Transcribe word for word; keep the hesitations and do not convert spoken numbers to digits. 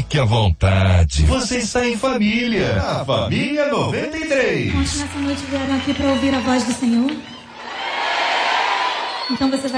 Fique à vontade. Você está em família. A Família noventa e três. Quantos nessa noite vieram aqui para ouvir a voz do Senhor? Então você vai